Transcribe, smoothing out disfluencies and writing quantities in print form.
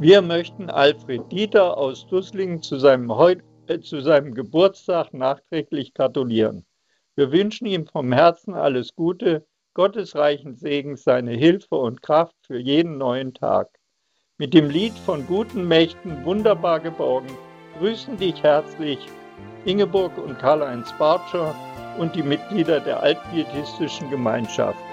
Wir möchten Alfred Dieter aus Dusslingen zu seinem Geburtstag nachträglich gratulieren. Wir wünschen ihm vom Herzen alles Gute, gottesreichen Segen, seine Hilfe und Kraft für jeden neuen Tag. Mit dem Lied von guten Mächten wunderbar geborgen grüßen dich herzlich Ingeborg und Karl-Heinz Bartscher und die Mitglieder der altpietistischen Gemeinschaft.